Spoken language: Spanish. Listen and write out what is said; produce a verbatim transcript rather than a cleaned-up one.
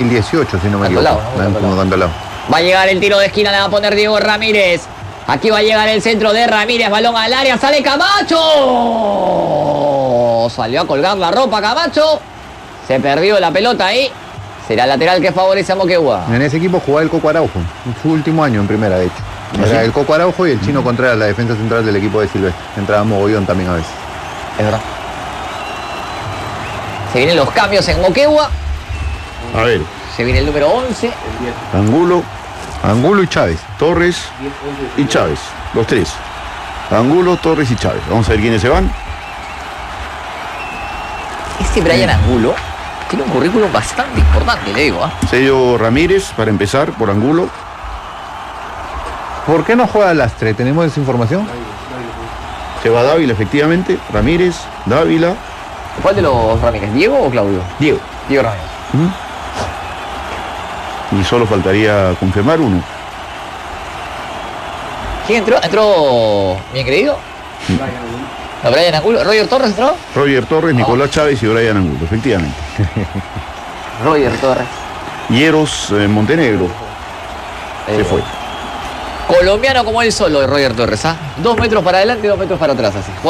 dieciocho, si no me equivoco. Cantolao, ¿no? Como Cantolao. Va a llegar el tiro de esquina, le va a poner Diego Ramírez. Aquí va a llegar el centro de Ramírez, balón al área, sale Camacho. Salió a colgar la ropa Camacho. Se perdió la pelota ahí. Será lateral que favorece a Moquegua. En ese equipo jugaba el Coco Araujo, en su último año en primera, de hecho. ¿Ah, Era sí? el Coco Araujo y el Chino Contreras, la defensa central del equipo de Silvestre. Entraba Mogollón también a veces. Es verdad. Se vienen los cambios en Moquegua. A ver, Se viene el número once. Angulo, Angulo y Chávez. Torres y Chávez. Los tres. Angulo, Torres y Chávez. Vamos a ver quiénes se van. Este Brian Angulo tiene un currículum bastante importante, le digo. ¿eh? Sello Ramírez, para empezar, por Angulo. ¿Por qué no juega Lastre? ¿Tenemos esa información? Se va Dávila, efectivamente. Ramírez, Dávila. ¿Cuál de los Ramírez? ¿Diego o Claudio? Diego. Diego Ramírez. Y solo faltaría confirmar uno. ¿Quién entró? ¿Entró mi querido? No, Brian Angulo. ¿Roger Torres entró? Roger Torres, Nicolás Chávez y Brian Angulo, efectivamente. Roger Torres. Hieros eh, Montenegro. Se Eh, fue. Colombiano como él solo, Roger Torres, ¿ah? Dos metros para adelante, dos metros para atrás, así.